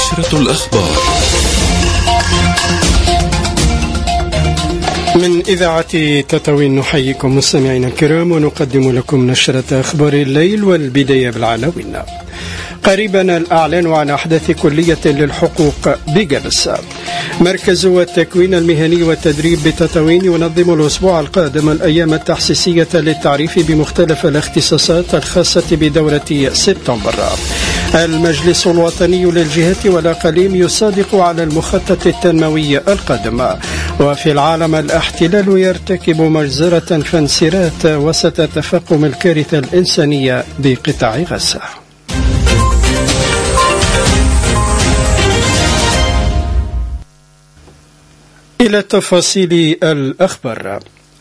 نشرة الأخبار من إذاعة تطاوين. نحييكم مستمعينا الكرام ونقدم لكم نشرة أخبار الليل، والبداية بالعناوين. قريبا الأعلان عن أحداث كلية للحقوق بجبس. مركز التكوين المهني والتدريب بتطاوين ينظم الأسبوع القادم الأيام التحسيسية للتعريف بمختلف الاختصاصات الخاصة بدورة سبتمبر. المجلس الوطني للجهات والأقاليم يصادق على المخطط التنموي القادم. وفي العالم الاحتلال يرتكب مجزرة فانسرات وسط تفاقم الكارثة الإنسانية بقطاع غزة. إلى تفاصيل الأخبار.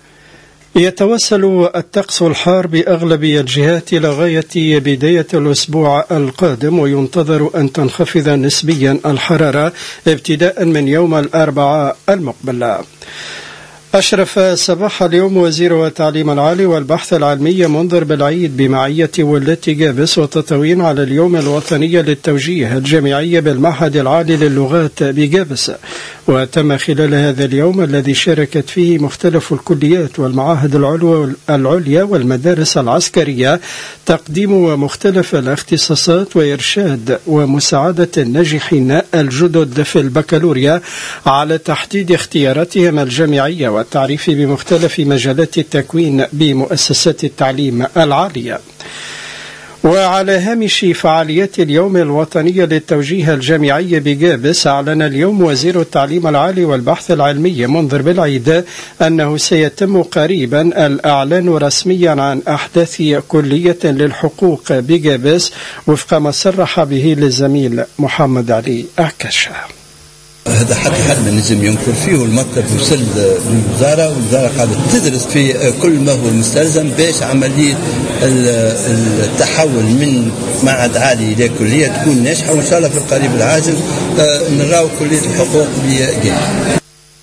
يتوصل الطقس الحار بأغلب الجهات إلى غاية بداية الأسبوع القادم، وينتظر أن تنخفض نسبيا الحرارة ابتداء من يوم الأربعاء المقبل. أشرف صباح اليوم وزير التعليم العالي والبحث العلمي منذر بالعيد بمعية ولاة جابس وتطاوين على اليوم الوطني للتوجيه الجامعي بالمعهد العالي للغات بجابس. وتم خلال هذا اليوم الذي شاركت فيه مختلف الكليات والمعاهد العليا والمدارس العسكرية تقديم مختلف الاختصاصات وإرشاد ومساعدة الناجحين الجدد في البكالوريا على تحديد اختياراتهم الجامعية والتعريف بمختلف مجالات التكوين بمؤسسات التعليم العالية. وعلى هامش فعاليات اليوم الوطني للتوجيه الجامعي بجابس، أعلن اليوم وزير التعليم العالي والبحث العلمي منذر بالعيد أنه سيتم قريبا الإعلان رسميا عن أحداث كلية للحقوق بجابس وفق ما صرح به للزميل محمد علي أعكشة. هذا حد ما نجم ينكر فيه، والمكتب وصل للوزارة، والوزارة قاعدة تدرس في كل ما هو مستلزم باش عملية التحول من معهد عالي إلى كلية تكون ناجحة، وإن شاء الله في القريب العاجل نراو كلية الحقوق بجابس.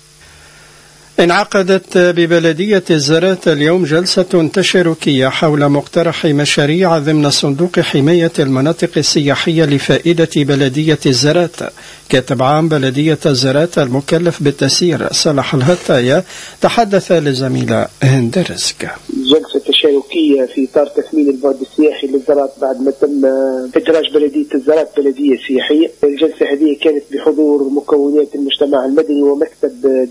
انعقدت ببلدية الزرات اليوم جلسة تشاركية حول مقترح مشاريع ضمن صندوق حماية المناطق السياحية لفائدة بلدية الزرات. كاتب عام بلدية الزرات المكلف بالتسيير صالح الهطاية تحدث لزميلة هند رزق. جلسة تشاركية في إطار تثمين البعد السياحي للزرات بعد ما تم إدراج بلدية الزرات بلدية سياحية. الجلسة هذه كانت بحضور مكونات المجتمع المدني ومكتب